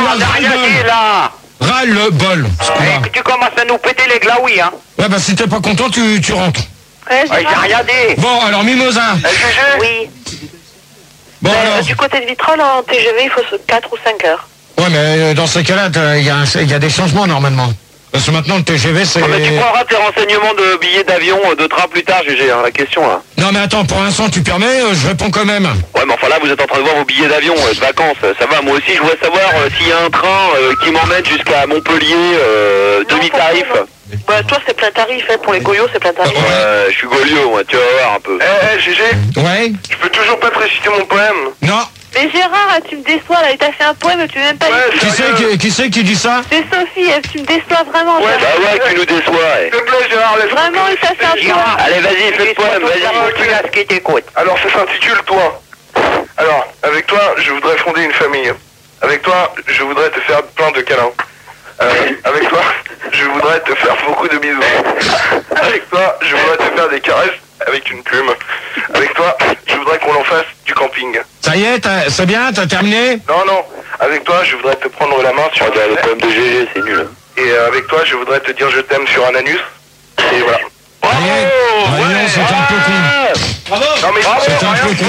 on a rien dit là. Ras le bol. Tu commences à nous péter les glaouis, hein. Ouais, bah si t'es pas content, tu rentres. Ouais, j'ai rien dit. Bon, alors Mimosa. Oui. Bon, alors... Du côté de Vitrolles, en TGV, il faut 4 ou 5 heures. Ouais, mais dans ces cas-là, il y a des changements normalement. Parce que maintenant, le TGV, c'est... mais tu prendras tes renseignements de billets d'avion, de train plus tard, GG, hein, la question, là. Non, mais attends, pour l'instant, tu permets, je réponds quand même. Ouais, mais enfin là, vous êtes en train de voir vos billets d'avion, de vacances. Ça va, moi aussi, je voudrais savoir s'il y a un train qui m'emmène jusqu'à Montpellier, demi-tarif. Bah, toi, c'est plein tarif, hein. Pour les goyots, c'est plein tarif. Je suis Goliot, moi, tu vas voir un peu. GG. Ouais. Je peux toujours pas te réciter mon poème. Non. Mais Gérard, tu me déçois, là, il t'a fait un poème, tu veux même pas... Qui c'est qui dit ça? C'est Sophie, tu me déçois vraiment. Ouais, bah ouais, tu nous déçois, S'il te plaît, Gérard, laisse-moi. Vraiment, il t'a fait un poème. Allez, vas-y, fais le poème, vas-y. Tu l'as, ce qui t'écoute. Alors, ça s'intitule Toi. Alors, avec toi, je voudrais fonder une famille. Avec toi, je voudrais te faire plein de câlins. Avec toi, je voudrais te faire beaucoup de bisous. Avec toi, je voudrais te faire des caresses avec une plume. Avec toi, je voudrais qu'on en fasse du camping. Ça y est, c'est bien, t'as terminé? Non, non. Avec toi, je voudrais te prendre la main sur un le poème de GG, c'est nul. Et avec toi, je voudrais te dire je t'aime sur un anus. Et voilà. Voyons, c'est un peu con. Bravo. Non mais c'est un peu con.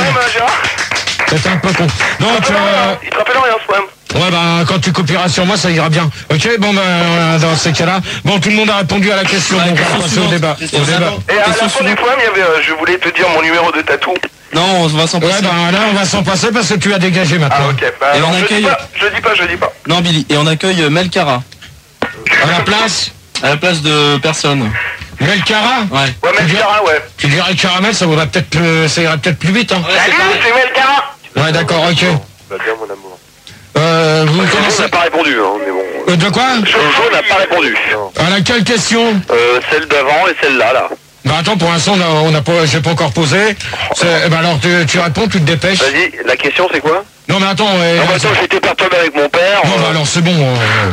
C'est un peu con. Donc, il te rappelle rien ce poème. Ouais, bah, quand tu copieras sur moi, ça ira bien. Ok, bon, ben, dans ces cas-là. Bon, tout le monde a répondu à la question, donc on va passer au débat. Et à la fin du poème, il y avait, je voulais te dire mon numéro de tatou. Non, on va s'en passer. Ouais, bah, là, on va s'en passer parce que tu as dégagé maintenant. Ah, ok. Bah, et on accueille... Je dis pas. Non, Billy. Et on accueille Melcara. À la place? À la place de personne. Melcara? Ouais, Melcara, ouais. Tu dirais caramel, ça irait peut-être plus vite, hein. Salut, c'est Melcara. Ouais, d'accord, ok. Bah bien, mon amour. Vous Jojo n'a pas répondu, hein, mais bon. De quoi? Jojo n'a pas répondu. À laquelle question? Celle d'avant et celle-là, là. Bah attends, pour l'instant, j'ai pas encore posé. Bah alors, tu réponds, tu te dépêches. Vas-y, la question c'est quoi? Non mais attends, non, mais attends, j'étais perturbé avec mon père. Non, bah alors c'est bon.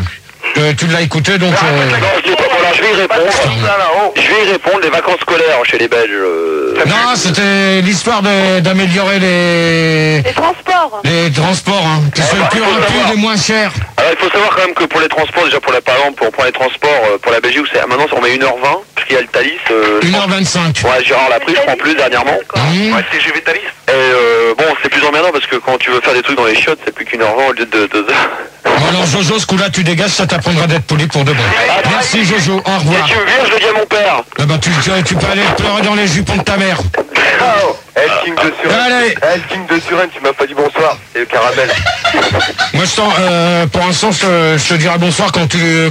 Tu l'as écouté, donc... Non, je l'ai pas. Voilà, je vais y répondre. Je vais y répondre, les vacances scolaires chez les Belges. Non, c'était l'histoire d'améliorer les transports. Les transports, hein, qui sont plus rapides et moins chers. Alors il faut savoir quand même que pour les transports, déjà pour par exemple, pour prendre les transports pour la Belgique, maintenant on met 1h20, parce qu'il y a le Thalys. 1h25. Ouais, Gérard l'a pris, je prends plus dernièrement. Ouais, TGV Thalys. Et bon, c'est plus emmerdant parce que quand tu veux faire des trucs dans les chiottes, c'est plus qu'1h20 au lieu de 2 heures. Bon alors Jojo, ce coup-là tu dégages, ça t'apprendra d'être poli pour de bon. Merci Jojo, au revoir. Si tu me viens, je le dis à mon père. Ah bah tu peux aller pleurer dans les jupons de ta mère. Oh, King de Suren. Allez. King de Suren, tu m'as pas dit bonsoir. C'est le caramel. Moi pour l'instant je te dirai bonsoir quand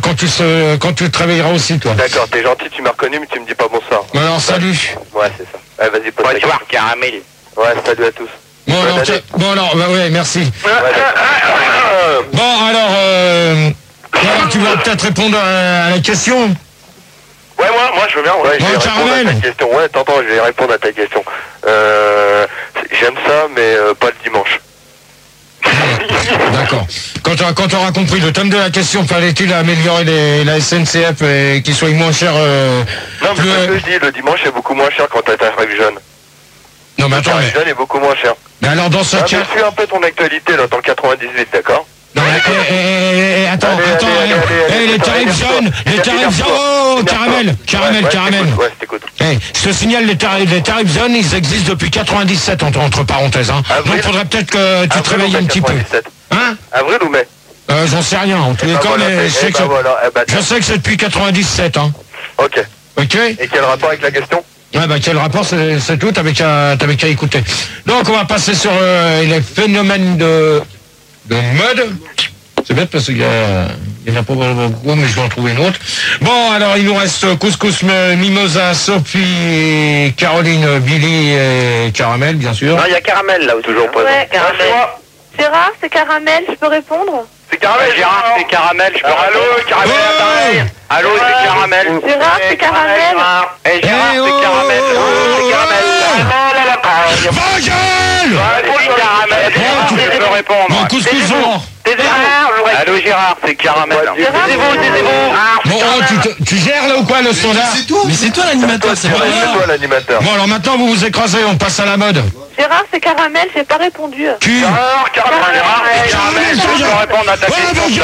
tu te réveilleras aussi toi. D'accord, t'es gentil, tu m'as reconnu mais tu me dis pas bonsoir. Alors salut. Ouais c'est ça. Allez vas-y, pose bonsoir caramel. Ouais, salut à tous. Bon alors, bah ouais, merci. Bon alors, tu vas peut-être répondre à la question. Ouais, moi je veux bien. Ouais, je vais répondre à ta question. Ouais, t'entends, je vais répondre à ta question. J'aime ça, mais pas le dimanche. D'accord. Quand tu auras compris le thème de la question, fallait-il améliorer la SNCF et qu'il soit moins cher Non, mais c'est ce que je dis, le dimanche est beaucoup moins cher quand t'as ta tarif jeune. Non, mais attends, le tarif jeune est beaucoup moins cher. Mais alors dans ce cas... Je suis un peu ton actualité là, dans le 98, d'accord? Non, mais attends, les tarifs jeunes, oh, caramel. Ouais, je t'écoute. Je te signale, les tarifs jeunes, ils existent depuis 97, entre parenthèses, hein. Donc faudrait peut-être que tu te réveilles un petit peu. Hein? Avril ou mai? J'en sais rien, en tous les cas, mais je sais que c'est depuis 97, hein. Ok. Et quel rapport avec la question? Ouais, bah quel rapport, c'est tout, t'avais qu'à écouter. Donc on va passer sur les phénomènes de mode. C'est bête parce qu'il y en a pas beaucoup, mais je vais en trouver une autre. Bon, alors il nous reste Couscous, Mimosa, Sophie, Caroline, Billy et Caramel, bien sûr. Non, il y a Caramel là, toujours pas. Ouais, Caramel. Gérard, c'est Caramel, je peux répondre? C'est Caramel, Gérard, c'est Caramel, je peux allô, Caramel, allô, c'est Caramel. Gérard, c'est Caramel. Eh, Gérard, c'est Caramel. C'est Caramel. Va gueule! Caramel, je peux répondre. Bon, Couscous, allô, Gérard, c'est Caramel. Taisez-vous. Bon, tu gères là ou quoi le standard? Mais c'est toi l'animateur, c'est pas toi l'animateur. Bon, alors maintenant vous vous écrasez, on passe à la mode. Gérard, c'est Caramel, j'ai pas répondu. Caramel, je peux répondre à ta question.